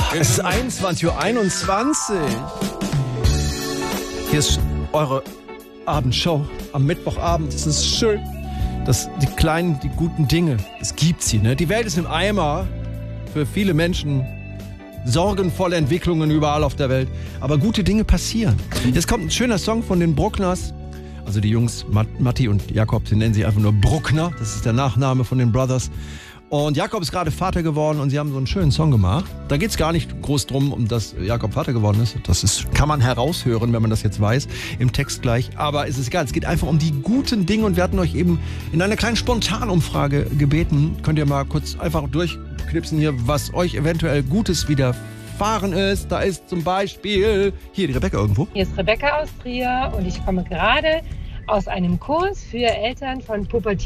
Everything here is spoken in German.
Es ist 21:21 Uhr. Hier ist eure Abendshow am Mittwochabend. Es ist schön, dass die kleinen, die guten Dinge, es gibt sie, ne? Die Welt ist im Eimer für viele Menschen. Sorgenvolle Entwicklungen überall auf der Welt. Aber gute Dinge passieren. Jetzt kommt ein schöner Song von den Bruckners. Also die Jungs, Matti und Jakob, sie nennen sich einfach nur Bruckner. Das ist der Nachname von den Brothers. Und Jakob ist gerade Vater geworden und sie haben so einen schönen Song gemacht. Da geht es gar nicht groß drum, dass Jakob Vater geworden ist. Kann man heraushören, wenn man das jetzt weiß, im Text gleich. Aber es ist egal, es geht einfach um die guten Dinge und wir hatten euch eben in einer kleinen Spontanumfrage gebeten. Könnt ihr mal kurz einfach durchknipsen hier, was euch eventuell Gutes widerfahren ist. Da ist zum Beispiel hier die Rebecca irgendwo. Hier ist Rebecca aus Trier und ich komme gerade aus einem Kurs für Eltern von pubertierenden